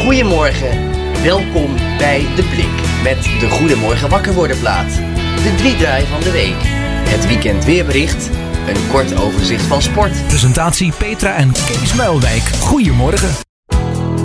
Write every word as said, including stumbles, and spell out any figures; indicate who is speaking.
Speaker 1: Goedemorgen, welkom bij De Blik met de Goedemorgen Wakker Worden plaat. De driedraai van de week, het weekend weerbericht, een kort overzicht van sport.
Speaker 2: Presentatie Petra en Kees Muilwijk. Goedemorgen.